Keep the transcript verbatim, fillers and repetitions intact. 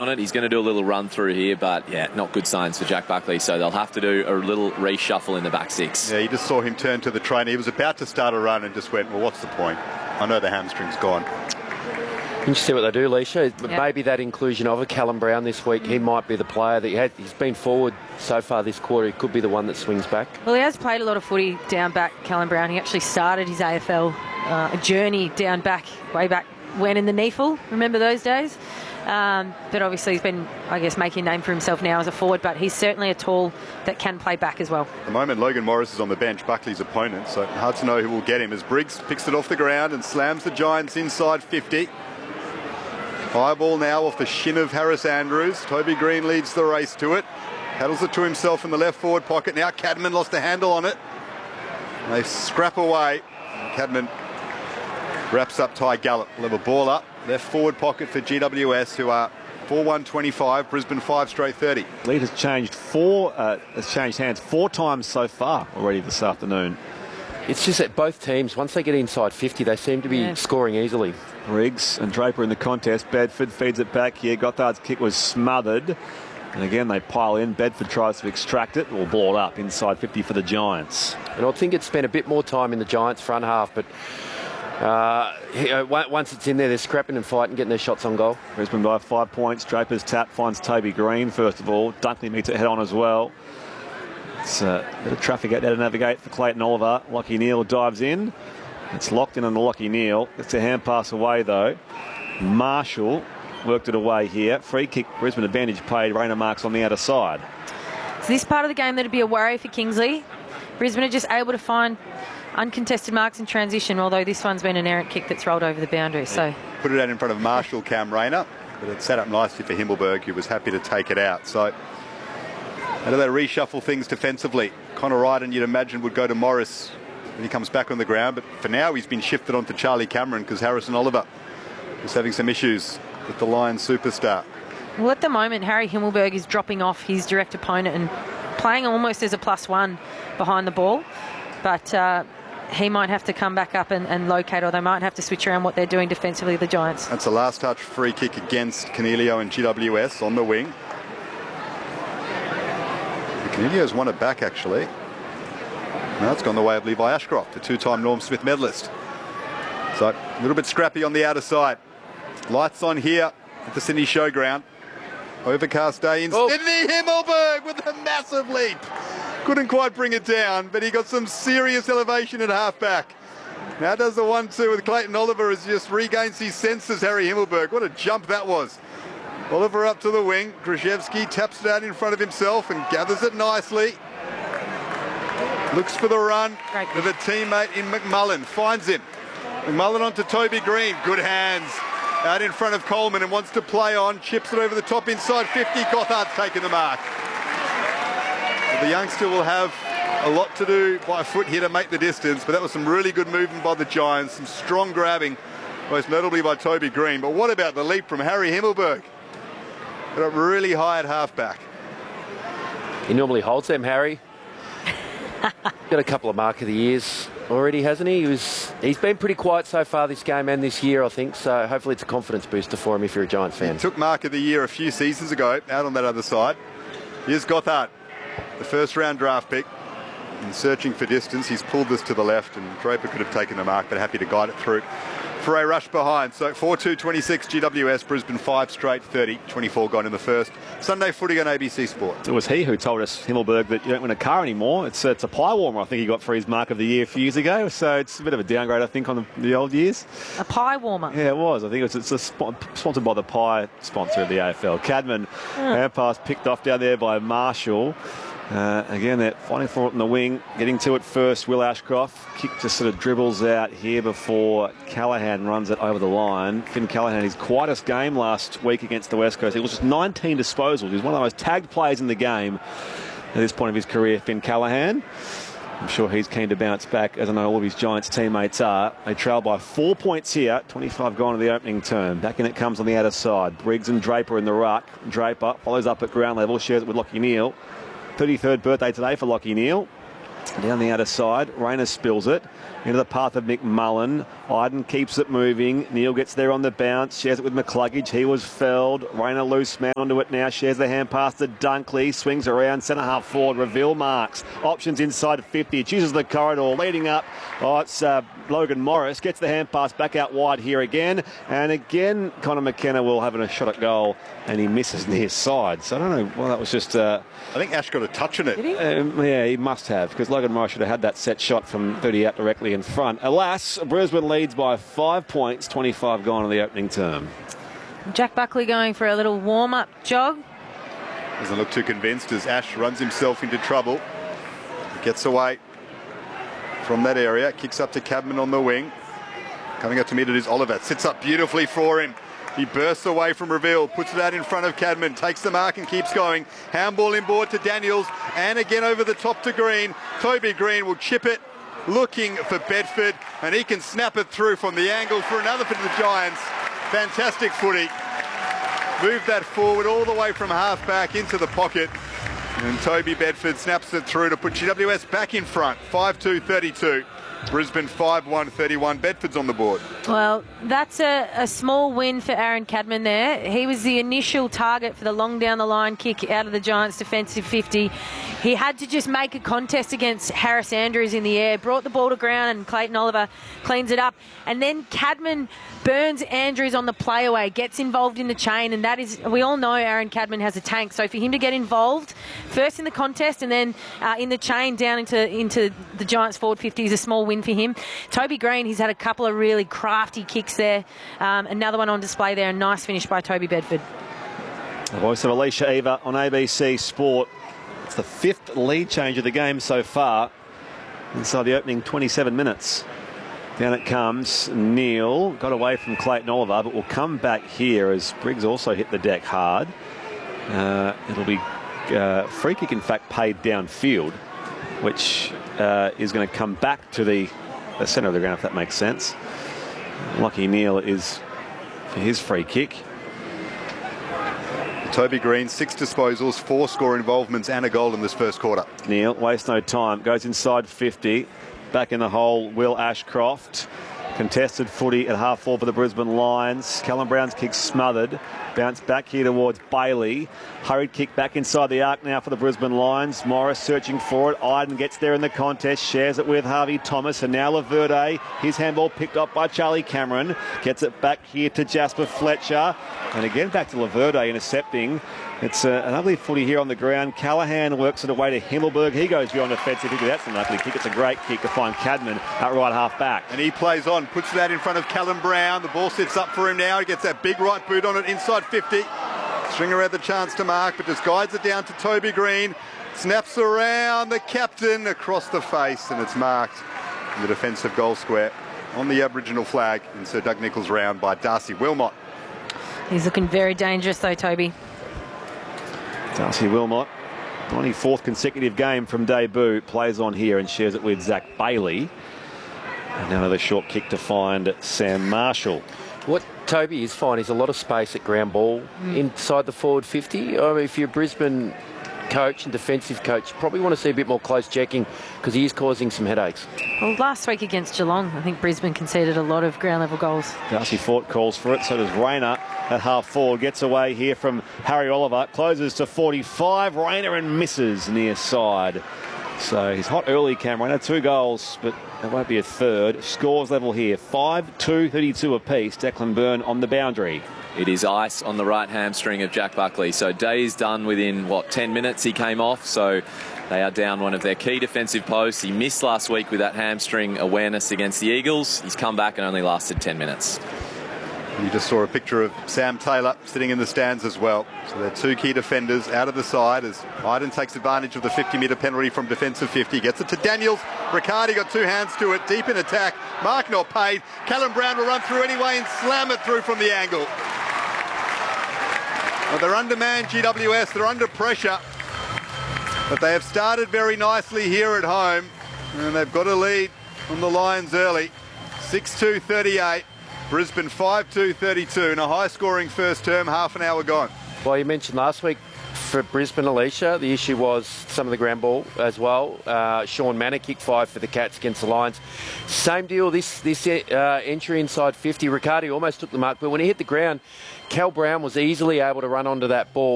it. He's going to do a little run through here, but yeah, not good signs for Jack Buckley. So they'll have to do a little reshuffle in the back six. Yeah, you just saw him turn to the trainer. He was about to start a run and just went, well, what's the point? I know the hamstring's gone. You see what they do, Leisha. Yep. Maybe that inclusion of a Callum Brown this week, he might be the player that he had. He's been forward so far this quarter. He could be the one that swings back. Well, he has played a lot of footy down back, Callum Brown. He actually started his A F L uh, journey down back, way back when in the N E F L. Remember those days? Um, but obviously he's been, I guess, making a name for himself now as a forward, but he's certainly a tall that can play back as well. At the moment, Logan Morris is on the bench, Buckley's opponent, so hard to know who will get him as Briggs picks it off the ground and slams the Giants inside fifty. High ball now off the shin of Harris Andrews. Toby Green leads the race to it. Paddles it to himself in the left forward pocket. Now Cadman lost a handle on it. They scrap away. Cadman wraps up Ty Gallup. We'll have a ball up. Left forward pocket for G W S, who are four one twenty-five. Brisbane five straight thirty. Lead has changed four. Uh, has changed hands four times so far already this afternoon. It's just that both teams, once they get inside fifty, they seem to be yeah. scoring easily. Briggs and Draper in the contest. Bedford feeds it back here. Gothard's kick was smothered. And again, they pile in. Bedford tries to extract it or ball it up inside fifty for the Giants. And I think it's spent a bit more time in the Giants' front half, but uh, once it's in there, they're scrapping and fighting, getting their shots on goal. Brisbane by five points. Draper's tap finds Toby Green, first of all. Dunkley meets it head on as well. It's a bit of traffic out there to navigate for Clayton Oliver. Lockie Neal dives in. It's locked in on the Lockie Neal. It's a hand pass away, though. Marshall worked it away here. Free kick, Brisbane advantage paid. Rayner Marks on the outer side. So this part of the game that'd be a worry for Kingsley. Brisbane are just able to find uncontested marks in transition, although this one's been an errant kick that's rolled over the boundary. So Put it out in front of Marshall, Cam Rayner, but it set up nicely for Himmelberg, who was happy to take it out. So how do they reshuffle things defensively? Connor Ryden, you'd imagine, would go to Morris when he comes back on the ground, but for now he's been shifted onto Charlie Cameron because Harrison Oliver is having some issues with the Lions superstar. Well, at the moment, Harry Himmelberg is dropping off his direct opponent and playing almost as a plus one behind the ball. But uh, he might have to come back up and, and locate, or they might have to switch around what they're doing defensively, the Giants. That's a last touch free kick against Cornelio and G W S on the wing. Cornelio's won it back, actually. Now it's gone the way of Levi Ashcroft, the two-time Norm Smith medalist. So a little bit scrappy on the outer side. Lights on here at the Sydney Showground. Overcast day in Oh. Sydney. Himmelberg with a massive leap. Couldn't quite bring it down, but he got some serious elevation at halfback. Now does the one two with Clayton Oliver as he just regains his senses, Harry Himmelberg. What a jump that was. Oliver up to the wing. Krzyzewski taps it out in front of himself and gathers it nicely. Looks for the run Great. of a teammate in McMullen. Finds him. McMullen onto Toby Green. Good hands. Out in front of Coleman and wants to play on. Chips it over the top inside fifty. Gothard's taken the mark. Well, the youngster will have a lot to do by foot here to make the distance, but that was some really good movement by the Giants. Some strong grabbing, most notably by Toby Green. But what about the leap from Harry Himmelberg? Got up really high at halfback. He normally holds them, Harry. Got a couple of mark of the years already, hasn't he? he was, he's been pretty quiet so far this game and this year, I think, so hopefully it's a confidence booster for him if you're a Giants fan. He took mark of the year a few seasons ago, out on that other side. Here's Gothard, the first round draft pick. And searching for distance, he's pulled this to the left, and Draper could have taken the mark, but happy to guide it through for a rush behind. So four two twenty-six G W S, Brisbane five straight thirty, twenty-four gone in the first. Sunday footy on A B C Sport. It was he who told us, Himmelberg, that you don't win a car anymore. It's, it's a pie warmer, I think he got for his mark of the year a few years ago. So it's a bit of a downgrade, I think, on the, the old years. A pie warmer. Yeah, it was. I think it was, it's a sp sponsored by the pie sponsor of the A F L. Cadman, hand pass picked off down there by Marshall. Uh, again, they're fighting for it in the wing. Getting to it first, Will Ashcroft. Kick just sort of dribbles out here before Callaghan runs it over the line. Finn Callaghan, his quietest game last week against the West Coast. It was just nineteen disposals. He's one of the most tagged players in the game at this point of his career, Finn Callaghan. I'm sure he's keen to bounce back, as I know all of his Giants teammates are. They trail by four points here, twenty-five gone to the opening term. Back in it comes on the outer side. Briggs and Draper in the ruck. Draper follows up at ground level, shares it with Lockie Neal. thirty-third birthday today for Lockie Neal. Down the outer side, Rayner spills it into the path of McMullen. Iden keeps it moving. Neil gets there on the bounce, shares it with McCluggage. He was felled. Rayner loose man onto it now, shares the hand pass to Dunkley, swings around, centre half forward. Reveal marks. Options inside fifty. Chooses the corridor, leading up. Oh, it's uh, Logan Morris. Gets the hand pass back out wide here again. And again, Connor McKenna will have a shot at goal, and he misses near side. So I don't know. Well, that was just... Uh, I think Ash got a touch on it. Um, yeah, he must have, because Logan Morris should have had that set shot from thirty out directly in front. Alas, Brisbane leads by five points, twenty-five gone in the opening term. Jack Buckley going for a little warm-up jog. Doesn't look too convinced as Ash runs himself into trouble. Gets away from that area, kicks up to Cadman on the wing. Coming up to meet it is Oliver. Sits up beautifully for him. He bursts away from Reveal, puts it out in front of Cadman, takes the mark and keeps going. Handball inboard to Daniels, and again over the top to Green. Toby Green will chip it, looking for Bedford, and he can snap it through from the angle for another for the Giants. Fantastic footy. Move that forward all the way from half back into the pocket. And Toby Bedford snaps it through to put G W S back in front. five two thirty-two. Brisbane five one thirty-one. Bedford's on the board. Well, that's a, a small win for Aaron Cadman there. He was the initial target for the long down the line kick out of the Giants' defensive fifty. He had to just make a contest against Harris Andrews in the air, brought the ball to ground, and Clayton Oliver cleans it up. And then Cadman burns Andrews on the play away, gets involved in the chain, and that is, we all know Aaron Cadman has a tank, so for him to get involved first in the contest and then uh, in the chain down into, into the Giants forward fifty is a small win for him. Toby Green, he's had a couple of really crafty kicks there. Um, another one on display there, a nice finish by Toby Bedford. The voice of Alicia Eva on A B C Sport. It's the fifth lead change of the game so far inside the opening twenty-seven minutes. Down it comes. Neil got away from Clayton Oliver, but will come back here as Briggs also hit the deck hard. Uh, it'll be uh, free kick, in fact, paid downfield, which uh, is going to come back to the, the centre of the ground, if that makes sense. Lucky Neil is for his free kick. Toby Green, six disposals, four score involvements and a goal in this first quarter. Neil wastes no time, goes inside fifty. Back in the hole, Will Ashcroft. Contested footy at half forward for the Brisbane Lions. Callum Brown's kick smothered. Bounce back here towards Bailey. Hurried kick back inside the arc now for the Brisbane Lions. Morris searching for it. Iden gets there in the contest. Shares it with Harvey Thomas. And now Laverde. His handball picked up by Charlie Cameron. Gets it back here to Jasper Fletcher. And again back to Laverde intercepting. It's a, an ugly footy here on the ground. Callahan works it away to Himmelberg. He goes beyond offensive. That's an ugly kick. It's a great kick to find Cadman at right half back. And he plays on, puts that in front of Callum Brown. The ball sits up for him now. He gets that big right boot on it inside fifty. Stringer had the chance to mark, but just guides it down to Toby Green. Snaps around the captain across the face, and it's marked in the defensive goal square on the Aboriginal flag in Sir Doug Nicholls' round by Darcy Wilmot. He's looking very dangerous though, Toby. Darcy Wilmot, twenty-fourth consecutive game from debut, plays on here and shares it with Zach Bailey. And now another short kick to find Sam Marshall. What Toby is fine is a lot of space at ground ball mm. inside the forward fifty. I mean, if you're a Brisbane coach and defensive coach, you probably want to see a bit more close checking because he is causing some headaches. Well, last week against Geelong, I think Brisbane conceded a lot of ground level goals. Darcy Fort calls for it, so does Rayner at half forward. Gets away here from Harry Oliver, closes to forty-five. Rayner and misses near side. So he's hot early, Cam Rayner. Two goals, but it won't be a third. Scores level here, five two, thirty-two apiece. Declan Byrne on the boundary. It is ice on the right hamstring of Jack Buckley. So day is done within, what, ten minutes he came off. So they are down one of their key defensive posts. He missed last week with that hamstring awareness against the Eagles. He's come back and only lasted ten minutes. You just saw a picture of Sam Taylor sitting in the stands as well. So they're two key defenders out of the side as Iden takes advantage of the fifty metre penalty from defensive fifty. Gets it to Daniels. Riccardi got two hands to it. Deep in attack. Mark not paid. Callum Brown will run through anyway and slam it through from the angle. Well, they're undermanned, G W S. They're under pressure. But they have started very nicely here at home. And they've got a lead on the Lions early. six two thirty-eight. Brisbane five two thirty-two in a high-scoring first term, half an hour gone. Well, you mentioned last week for Brisbane, Alicia. The issue was some of the ground ball as well. Uh, Sean Manor kicked five for the Cats against the Lions. Same deal, this this uh, entry inside fifty. Riccardi almost took the mark, but when he hit the ground, Cal Brown was easily able to run onto that ball.